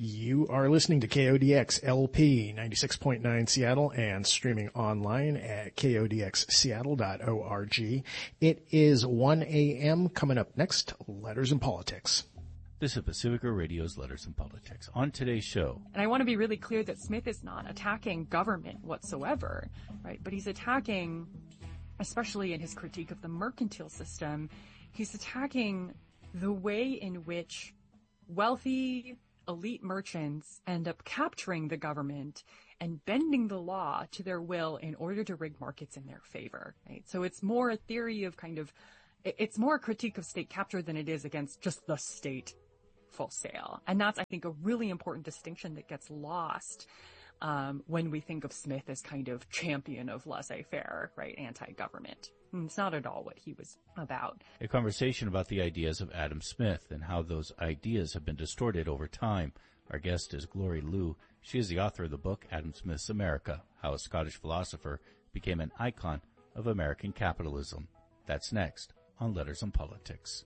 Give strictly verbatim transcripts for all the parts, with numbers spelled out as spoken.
You are listening to K O D X L P ninety-six point nine Seattle and streaming online at K O D X seattle dot org. It is one a.m. Coming up next, Letters and Politics. This is Pacifica Radio's Letters and Politics. On today's show. And I want to be really clear that Smith is not attacking government whatsoever, right? But he's attacking, especially in his critique of the mercantile system, he's attacking the way in which wealthy elite merchants end up capturing the government and bending the law to their will in order to rig markets in their favor, right? So it's more a theory of kind of, it's more a critique of state capture than it is against just the state full sail. And that's, I think, a really important distinction that gets lost um, when we think of Smith as kind of champion of laissez-faire, right, anti-government. And it's not at all what he was about. A conversation about the ideas of Adam Smith and how those ideas have been distorted over time. Our guest is Glory Liu. She is the author of the book Adam Smith's America, How a Scottish Philosopher Became an Icon of American Capitalism. That's next on Letters and Politics.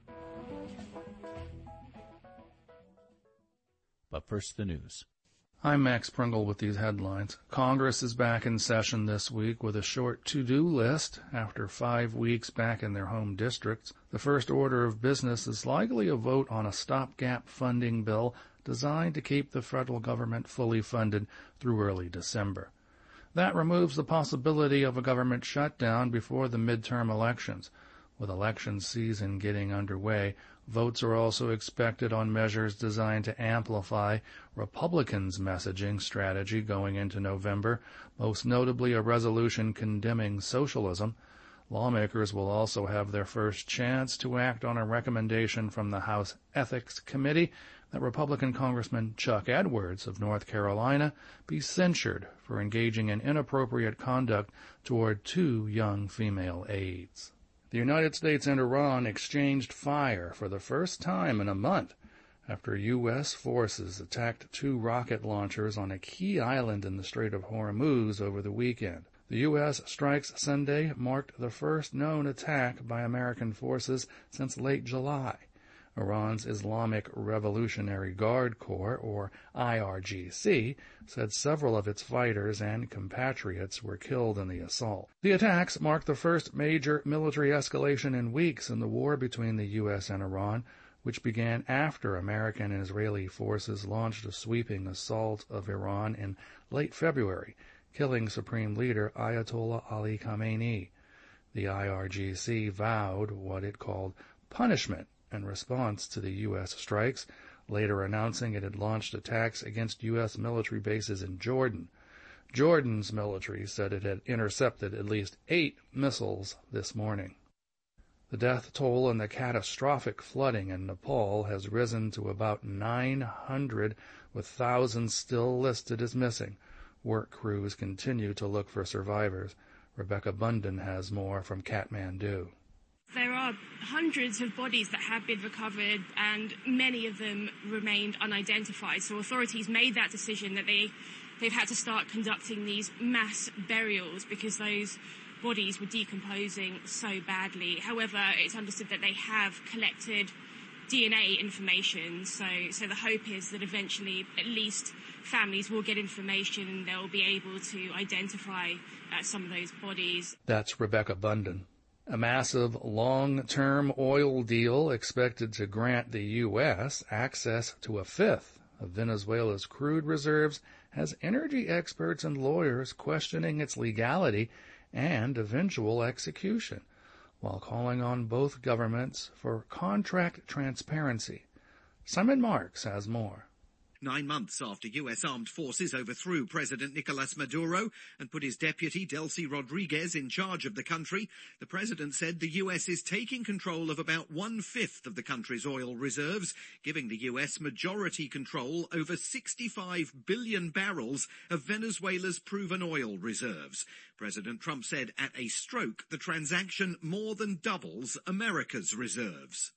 But first, the news. I'm Max Pringle with these headlines. Congress is back in session this week with a short to-do list after five weeks back in their home districts. The first order of business is likely a vote on a stopgap funding bill designed to keep the federal government fully funded through early December. That removes the possibility of a government shutdown before the midterm elections. With election season getting underway, votes are also expected on measures designed to amplify Republicans' messaging strategy going into November, most notably a resolution condemning socialism. Lawmakers will also have their first chance to act on a recommendation from the House Ethics Committee that Republican Congressman Chuck Edwards of North Carolina be censured for engaging in inappropriate conduct toward two young female aides. The United States and Iran exchanged fire for the first time in a month after U S forces attacked two rocket launchers on a key island in the Strait of Hormuz over the weekend. The U S strikes Sunday marked the first known attack by American forces since late July. Iran's Islamic Revolutionary Guard Corps, or I R G C, said several of its fighters and compatriots were killed in the assault. The attacks marked the first major military escalation in weeks in the war between the U S and Iran, which began after American and Israeli forces launched a sweeping assault of Iran in late February, killing Supreme Leader Ayatollah Ali Khamenei. The I R G C vowed what it called punishment in response to the U S strikes, later announcing it had launched attacks against U S military bases in Jordan. Jordan's military said it had intercepted at least eight missiles this morning. The death toll in the catastrophic flooding in Nepal has risen to about nine hundred, with thousands still listed as missing. Work crews continue to look for survivors. Rebecca Bunden has more from Kathmandu. There are hundreds of bodies that have been recovered and many of them remained unidentified. So authorities made that decision that they, they've had to start conducting these mass burials because those bodies were decomposing so badly. However, it's understood that they have collected D N A information. So, so the hope is that eventually at least families will get information and they'll be able to identify uh, some of those bodies. That's Rebecca Bunden. A massive long-term oil deal expected to grant the U S access to a fifth of Venezuela's crude reserves has energy experts and lawyers questioning its legality and eventual execution, while calling on both governments for contract transparency. Simon Marks has more. Nine months after U S armed forces overthrew President Nicolas Maduro and put his deputy, Delcy Rodriguez, in charge of the country, the president said the U S is taking control of about one-fifth of the country's oil reserves, giving the U S majority control over sixty-five billion barrels of Venezuela's proven oil reserves. President Trump said at a stroke the transaction more than doubles America's reserves.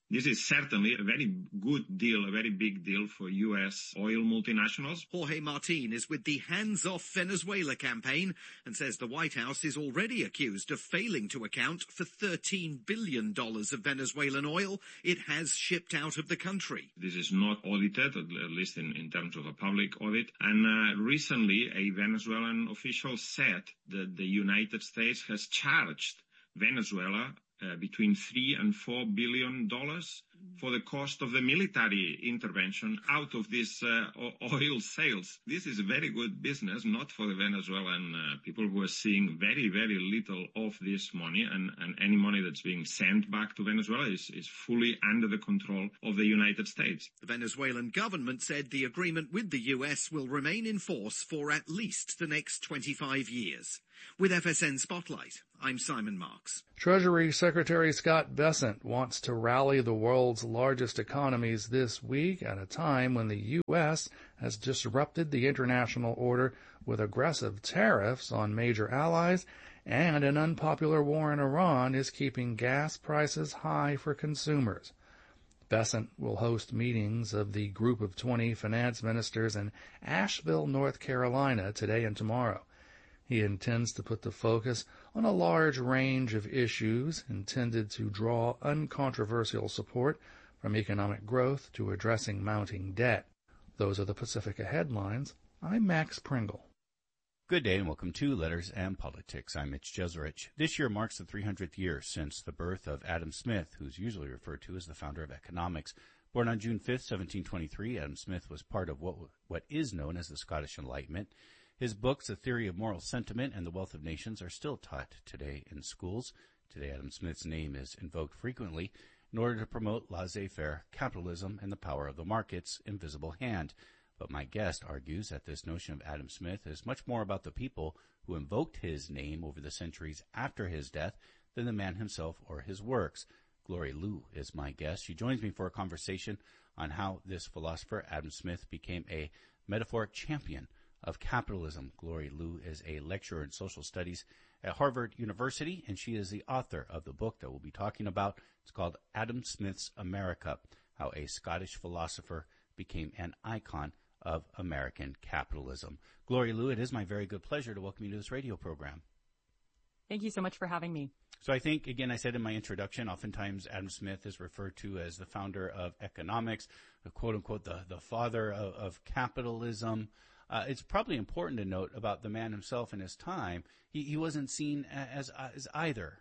This is certainly a very good deal, a very big deal for U S oil multinationals. Jorge Martin is with the Hands Off Venezuela campaign and says the White House is already accused of failing to account for thirteen billion dollars of Venezuelan oil it has shipped out of the country. This is not audited, at least in, in terms of a public audit. And uh, recently, a Venezuelan official said that the United States has charged Venezuela Uh, between three and four billion dollars for the cost of the military intervention out of these uh, oil sales. This is very good business, not for the Venezuelan uh, people who are seeing very, very little of this money, and, and any money that's being sent back to Venezuela is, is fully under the control of the United States. The Venezuelan government said the agreement with the U S will remain in force for at least the next twenty-five years. With F S N Spotlight, I'm Simon Marks. Treasury Secretary Scott Bessent wants to rally the world's largest economies this week at a time when the U S has disrupted the international order with aggressive tariffs on major allies, and an unpopular war in Iran is keeping gas prices high for consumers. Bessent will host meetings of the Group of twenty finance ministers in Asheville, North Carolina, today and tomorrow. He intends to put the focus on a large range of issues intended to draw uncontroversial support from economic growth to addressing mounting debt. Those are the Pacifica headlines. I'm Max Pringle. Good day and welcome to Letters and Politics. I'm Mitch Jeserich. This year marks the three hundredth year since the birth of Adam Smith, who's usually referred to as the founder of economics. Born on June fifth, seventeen twenty-three, Adam Smith was part of what, what is known as the Scottish Enlightenment. His books, The Theory of Moral Sentiment and The Wealth of Nations, are still taught today in schools. Today, Adam Smith's name is invoked frequently in order to promote laissez-faire capitalism and the power of the market's invisible hand. But my guest argues that this notion of Adam Smith is much more about the people who invoked his name over the centuries after his death than the man himself or his works. Glory Liu is my guest. She joins me for a conversation on how this philosopher, Adam Smith, became a metaphoric champion of capitalism. Glory Liu is a lecturer in social studies at Harvard University, and she is the author of the book that we'll be talking about. It's called Adam Smith's America, How a Scottish Philosopher Became an Icon of American Capitalism. Glory Liu, it is my very good pleasure to welcome you to this radio program. Thank you so much for having me. So I think, again, I said in my introduction, oftentimes Adam Smith is referred to as the founder of economics, the quote-unquote, the, the father of, of capitalism. Uh, it's probably important to note about the man himself in his time. He, he wasn't seen as, as either.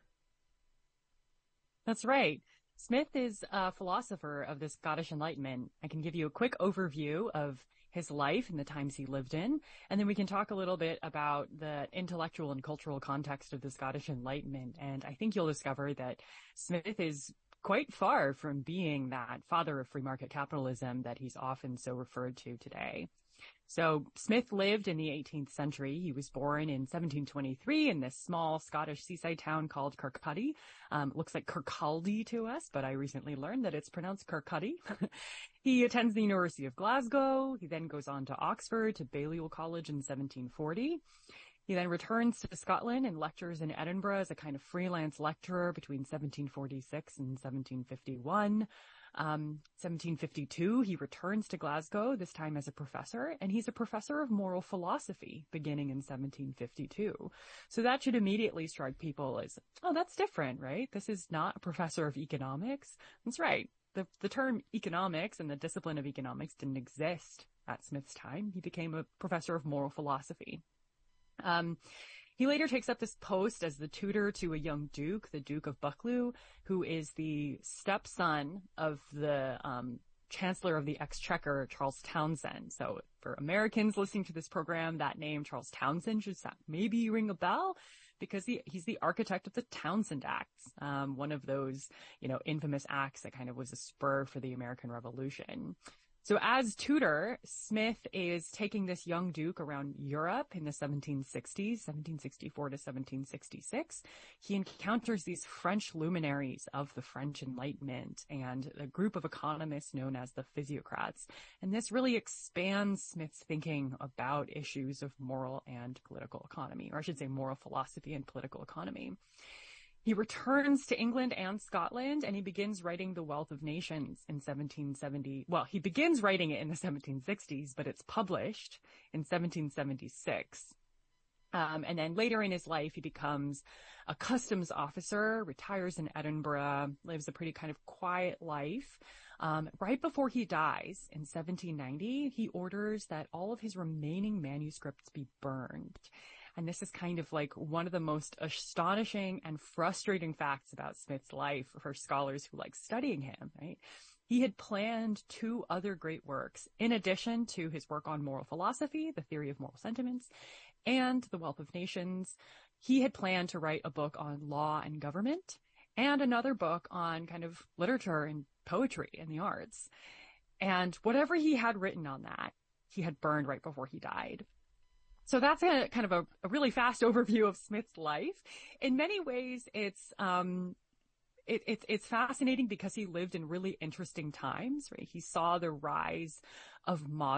That's right. Smith is a philosopher of the Scottish Enlightenment. I can give you a quick overview of his life and the times he lived in, and then we can talk a little bit about the intellectual and cultural context of the Scottish Enlightenment. And I think you'll discover that Smith is quite far from being that father of free market capitalism that he's often so referred to today. So Smith lived in the eighteenth century. He was born in seventeen twenty-three in this small Scottish seaside town called Kirkcaldy. Um, looks like Kirkcaldy to us, but I recently learned that it's pronounced Kirkcaldy. He attends the University of Glasgow. He then goes on to Oxford, to Balliol College in seventeen forty. He then returns to Scotland and lectures in Edinburgh as a kind of freelance lecturer between seventeen forty-six and seventeen fifty-one. Um, seventeen fifty-two, he returns to Glasgow, this time as a professor, and he's a professor of moral philosophy beginning in seventeen fifty-two. So that should immediately strike people as, oh, that's different, right? This is not a professor of economics. That's right. The, the term economics and the discipline of economics didn't exist at Smith's time. He became a professor of moral philosophy. Um, He later takes up this post as the tutor to a young duke, the Duke of Buccleuch, who is the stepson of the um, Chancellor of the Exchequer, Charles Townshend. So for Americans listening to this program, that name, Charles Townshend, should maybe ring a bell, because he, he's the architect of the Townshend Acts, um, one of those, you know, infamous acts that kind of was a spur for the American Revolution. So as tutor, Smith is taking this young duke around Europe in the seventeen sixties, seventeen sixty-four to seventeen sixty-six. He encounters these French luminaries of the French Enlightenment and a group of economists known as the physiocrats. And this really expands Smith's thinking about issues of moral and political economy, or I should say moral philosophy and political economy. He returns to England and Scotland, and he begins writing The Wealth of Nations in seventeen seventy. Well, he begins writing it in the seventeen sixties, but it's published in seventeen seventy-six. Um, and then later in his life, he becomes a customs officer, retires in Edinburgh, lives a pretty kind of quiet life. Um, right before he dies in seventeen ninety, he orders that all of his remaining manuscripts be burned. And this is kind of like one of the most astonishing and frustrating facts about Smith's life for scholars who like studying him, right? He had planned two other great works, in addition to his work on moral philosophy, the theory of moral sentiments, and The Wealth of Nations. He had planned to write a book on law and government, and another book on kind of literature and poetry and the arts. And whatever he had written on that, he had burned right before he died. So that's a kind of a, a really fast overview of Smith's life. In many ways, it's um, it, it, it's fascinating because he lived in really interesting times, right? He saw the rise of modern